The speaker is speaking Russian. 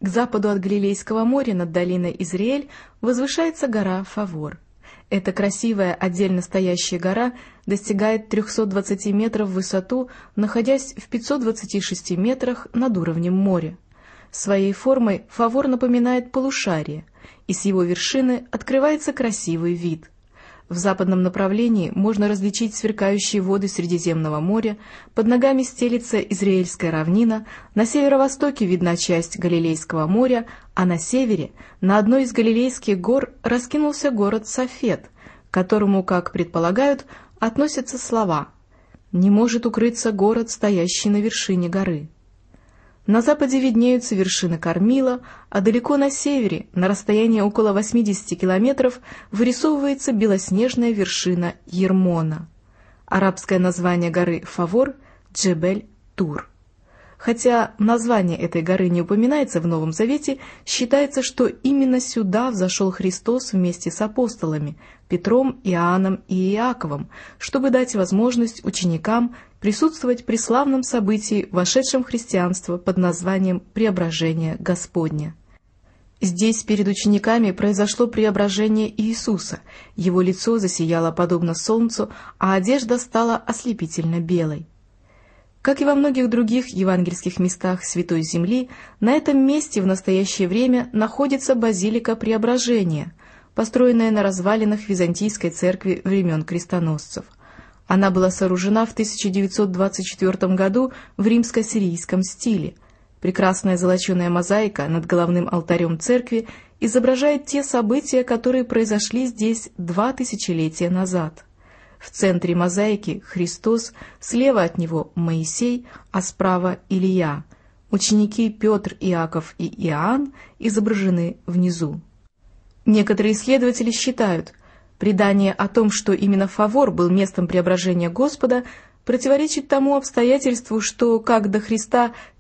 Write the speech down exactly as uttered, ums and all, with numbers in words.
К западу от Галилейского моря над долиной Израиль возвышается гора Фавор. Эта красивая отдельно стоящая гора достигает трехсот двадцати метров в высоту, находясь в пятистах двадцати шести метрах над уровнем моря. Своей формой Фавор напоминает полушарие, и с его вершины открывается красивый вид. В западном направлении можно различить сверкающие воды Средиземного моря, под ногами стелится Израильская равнина, на северо-востоке видна часть Галилейского моря, а на севере, на одной из Галилейских гор, раскинулся город Сафет, к которому, как предполагают, относятся слова «Не может укрыться город, стоящий на вершине горы». На западе виднеются вершины Кармила, а далеко на севере, на расстоянии около восьмидесяти километров, вырисовывается белоснежная вершина Ермона. Арабское название горы Фавор – Джебель-Тур. Хотя название этой горы не упоминается в Новом Завете, считается, что именно сюда взошел Христос вместе с апостолами Петром, Иоанном и Иаковом, чтобы дать возможность ученикам присутствовать при славном событии, вошедшем в христианство под названием «Преображение Господне». Здесь перед учениками произошло преображение Иисуса, его лицо засияло подобно солнцу, а одежда стала ослепительно белой. Как и во многих других евангельских местах Святой Земли, на этом месте в настоящее время находится базилика Преображения, построенная на развалинах Византийской церкви времен крестоносцев. Она была сооружена в тысяча девятьсот двадцать четвёртом году в римско-сирийском стиле. Прекрасная золоченая мозаика над головным алтарем церкви изображает те события, которые произошли здесь два тысячелетия назад. В центре мозаики Христос, слева от него Моисей, а справа Илия. Ученики Петр, Иаков и Иоанн изображены внизу. Некоторые исследователи считают, предание о том, что именно Фавор был местом преображения Господа, противоречит тому обстоятельству, что как до Христа,